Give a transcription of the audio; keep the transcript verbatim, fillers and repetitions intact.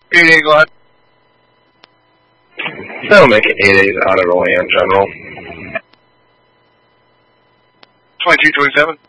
eight eight, go ahead. That'll make it eight eight out of the land, General. twenty-two twenty-seven.